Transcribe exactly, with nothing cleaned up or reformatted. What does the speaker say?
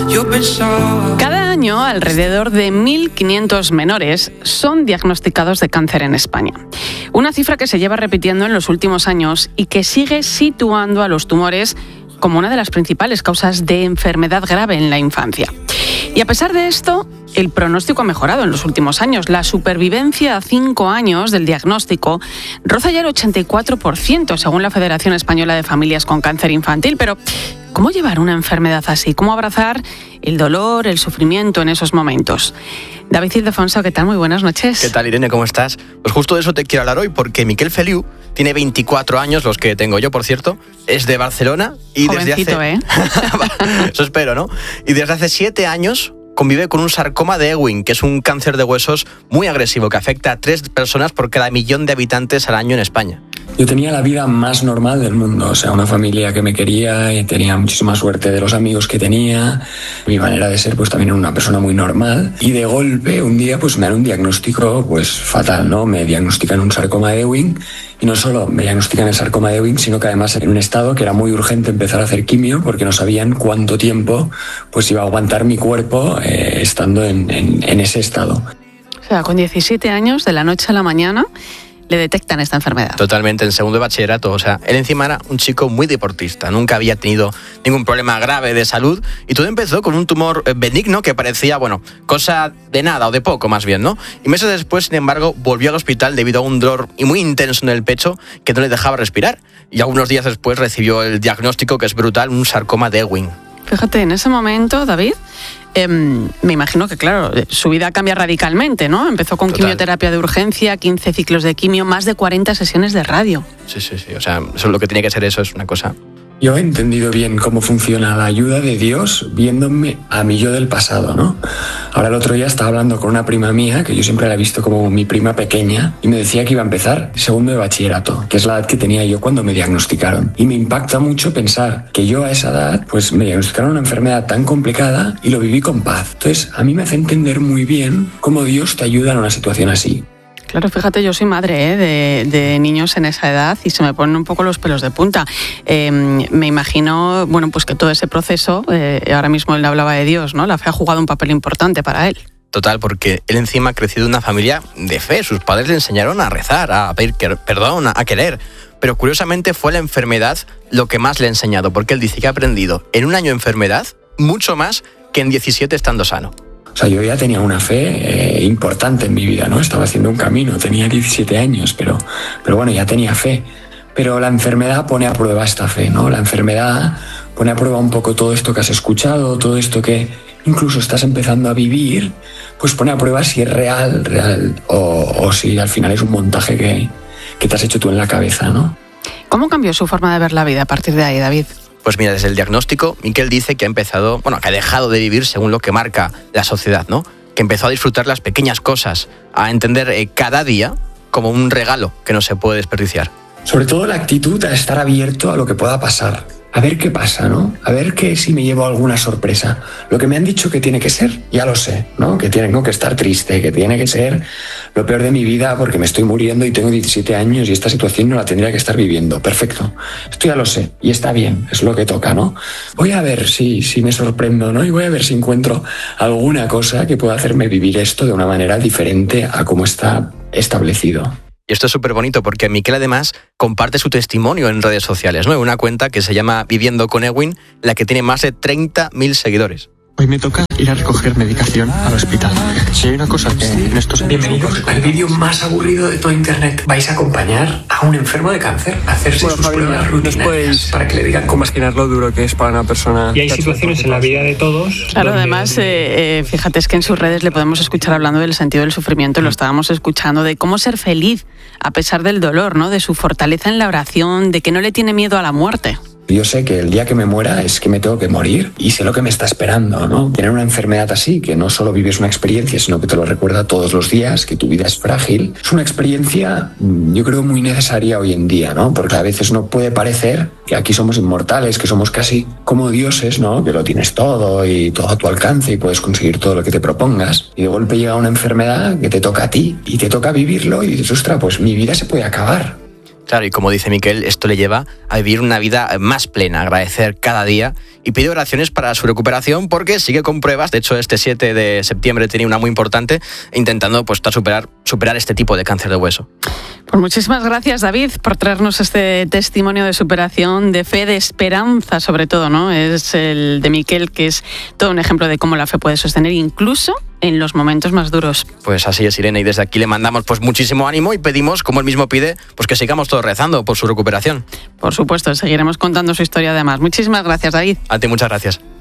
Yo pensaba... Cada año, alrededor de mil quinientos menores son diagnosticados de cáncer en España. Una cifra que se lleva repitiendo en los últimos años y que sigue situando a los tumores como una de las principales causas de enfermedad grave en la infancia. Y a pesar de esto, el pronóstico ha mejorado en los últimos años. La supervivencia a cinco años del diagnóstico roza ya el ochenta y cuatro por ciento, según la Federación Española de Familias con Cáncer Infantil. Pero, ¿cómo llevar una enfermedad así? ¿Cómo abrazar el dolor, el sufrimiento en esos momentos? David Ildefonso, ¿qué tal? Muy buenas noches. ¿Qué tal, Irene? ¿Cómo estás? Pues justo de eso te quiero hablar hoy, porque Miquel Feliu tiene veinticuatro años, los que tengo yo, por cierto, es de Barcelona y Jovencito, desde hace... ¿eh? Eso espero, ¿no? Y desde hace siete años convive con un sarcoma de Ewing, que es un cáncer de huesos muy agresivo que afecta a tres personas por cada millón de habitantes al año en España. Yo tenía la vida más normal del mundo, o sea, una familia que me quería y tenía muchísima suerte de los amigos que tenía. Mi manera de ser, pues también era una persona muy normal. Y de golpe, un día, pues me dan un diagnóstico, pues fatal, ¿no? Me diagnostican un sarcoma de Ewing. Y no solo me diagnostican el sarcoma de Ewing, sino que además en un estado que era muy urgente empezar a hacer quimio porque no sabían cuánto tiempo pues iba a aguantar mi cuerpo eh, estando en, en, en ese estado. O sea, con diecisiete años, de la noche a la mañana, le detectan esta enfermedad. Totalmente, en segundo de bachillerato. O sea, él encima era un chico muy deportista, nunca había tenido ningún problema grave de salud y todo empezó con un tumor benigno que parecía, bueno, cosa de nada o de poco más bien, ¿no? Y meses después, sin embargo, volvió al hospital debido a un dolor muy intenso en el pecho que no le dejaba respirar. Y algunos días después recibió el diagnóstico, que es brutal, un sarcoma de Ewing. Fíjate, en ese momento, David, eh, me imagino que, claro, su vida cambia radicalmente, ¿no? Empezó con Total. Quimioterapia de urgencia, quince ciclos de quimio, más de cuarenta sesiones de radio. Sí, sí, sí. O sea, eso es lo que tiene que ser, eso es una cosa... Yo he entendido bien cómo funciona la ayuda de Dios viéndome a mí yo del pasado, ¿no? Ahora el otro día estaba hablando con una prima mía, que yo siempre la he visto como mi prima pequeña, y me decía que iba a empezar segundo de bachillerato, que es la edad que tenía yo cuando me diagnosticaron. Y me impacta mucho pensar que yo a esa edad, pues me diagnosticaron una enfermedad tan complicada y lo viví con paz. Entonces, a mí me hace entender muy bien cómo Dios te ayuda en una situación así. Claro, fíjate, yo soy madre ¿eh? de, de niños en esa edad y se me ponen un poco los pelos de punta. Eh, me imagino, bueno, pues que todo ese proceso, eh, ahora mismo él hablaba de Dios, ¿no? La fe ha jugado un papel importante para él. Total, porque él encima ha crecido en una familia de fe. Sus padres le enseñaron a rezar, a pedir perdón, a querer. Pero curiosamente fue la enfermedad lo que más le ha enseñado, porque él dice que ha aprendido en un año de enfermedad mucho más que en diecisiete estando sano. O sea, yo ya tenía una fe eh, importante en mi vida, ¿no? Estaba haciendo un camino, tenía diecisiete años, pero, pero bueno, ya tenía fe. Pero la enfermedad pone a prueba esta fe, ¿no? La enfermedad pone a prueba un poco todo esto que has escuchado, todo esto que incluso estás empezando a vivir, pues pone a prueba si es real, real o, o si al final es un montaje que, que te has hecho tú en la cabeza, ¿no? ¿Cómo cambió su forma de ver la vida a partir de ahí, David? Pues mira, desde el diagnóstico, Miquel dice que ha empezado, bueno, que ha dejado de vivir según lo que marca la sociedad, ¿no? Que empezó a disfrutar las pequeñas cosas, a entender eh, cada día como un regalo que no se puede desperdiciar. Sobre todo la actitud a estar abierto a lo que pueda pasar. A ver qué pasa, ¿no? A ver que si me llevo alguna sorpresa. Lo que me han dicho que tiene que ser, ya lo sé, ¿no? Que tengo que estar triste, que tiene que ser lo peor de mi vida porque me estoy muriendo y tengo diecisiete años y esta situación no la tendría que estar viviendo. Perfecto. Esto ya lo sé y está bien, es lo que toca, ¿no? Voy a ver si, si me sorprendo, ¿no? Y voy a ver si encuentro alguna cosa que pueda hacerme vivir esto de una manera diferente a cómo está establecido. Y esto es súper bonito porque Miquel además comparte su testimonio en redes sociales, ¿no? En una cuenta que se llama Viviendo con Ewing, la que tiene más de treinta mil seguidores. Hoy me toca ir a recoger medicación al hospital. Si hay una cosa que en estos... Bienvenidos al vídeo más aburrido de todo internet. Vais a acompañar a un enfermo de cáncer a hacerse bueno, sus Javier, pruebas rutinarias para que le digan cómo imaginar lo duro que es para una persona. Y hay situaciones en la vida de todos. Claro, donde... además, eh, eh, fíjate, es que en sus redes le podemos escuchar hablando del sentido del sufrimiento, y lo estábamos escuchando, de cómo ser feliz a pesar del dolor, ¿no? De su fortaleza en la oración, de que no le tiene miedo a la muerte. Yo sé que el día que me muera es que me tengo que morir y sé lo que me está esperando, ¿no? Tener una enfermedad así, que no solo vives una experiencia, sino que te lo recuerda todos los días, que tu vida es frágil, es una experiencia, yo creo, muy necesaria hoy en día, ¿no? Porque a veces no puede parecer que aquí somos inmortales, que somos casi como dioses, ¿no? Que lo tienes todo y todo a tu alcance y puedes conseguir todo lo que te propongas. Y de golpe llega una enfermedad que te toca a ti y te toca vivirlo y dices, ostras, pues mi vida se puede acabar. Claro, y como dice Miquel, esto le lleva a vivir una vida más plena, agradecer cada día y pide oraciones para su recuperación porque sigue con pruebas. De hecho, este siete de septiembre tenía una muy importante, intentando pues, superar, superar este tipo de cáncer de hueso. Pues muchísimas gracias, David, por traernos este testimonio de superación, de fe, de esperanza sobre todo, ¿no? Es el de Miquel, que es todo un ejemplo de cómo la fe puede sostener incluso en los momentos más duros. Pues así es, Irene, y desde aquí le mandamos pues muchísimo ánimo y pedimos, como él mismo pide, pues que sigamos todos rezando por su recuperación. Por supuesto, seguiremos contando su historia además. Muchísimas gracias, David. A ti, muchas gracias.